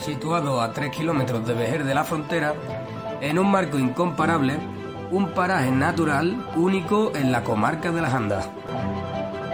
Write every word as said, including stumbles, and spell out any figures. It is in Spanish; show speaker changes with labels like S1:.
S1: situado a tres kilómetros de Vejer de la Frontera, en un marco incomparable, un paraje natural único en la comarca de las Andas.